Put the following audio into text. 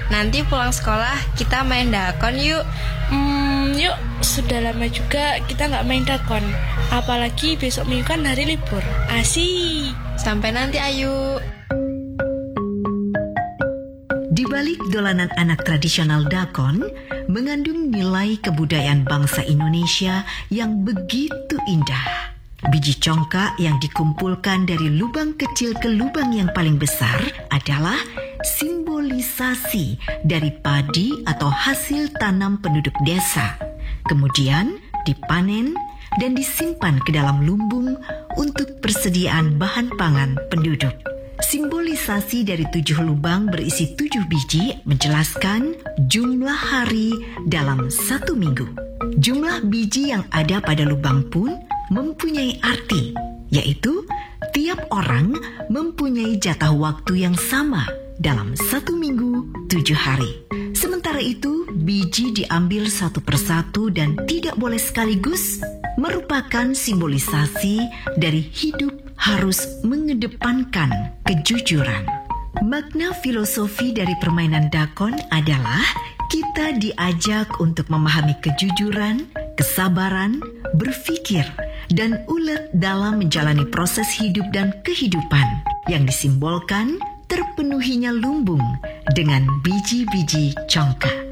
Nanti pulang sekolah kita main dakon yuk. Yuk, sudah lama juga kita nggak main dakon. Apalagi besok minggu kan hari libur. Asik. Sampai nanti Ayu. Di balik dolanan anak tradisional dakon, mengandung nilai kebudayaan bangsa Indonesia yang begitu indah. Biji congkak yang dikumpulkan dari lubang kecil ke lubang yang paling besar adalah simbolisasi dari padi atau hasil tanam penduduk desa. Kemudian dipanen dan disimpan ke dalam lumbung untuk persediaan bahan pangan penduduk. Simbolisasi dari 7 lubang berisi 7 biji menjelaskan jumlah hari dalam 1 minggu. Jumlah biji yang ada pada lubang pun mempunyai arti, yaitu tiap orang mempunyai jatah waktu yang sama dalam 1 minggu 7 hari. Sementara itu, biji diambil satu persatu dan tidak boleh sekaligus, merupakan simbolisasi dari hidup harus mengedepankan kejujuran. Makna filosofi dari permainan dakon adalah kita diajak untuk memahami kejujuran, kesabaran, berpikir, dan ulet dalam menjalani proses hidup dan kehidupan yang disimbolkan terpenuhinya lumbung dengan biji-biji congkak.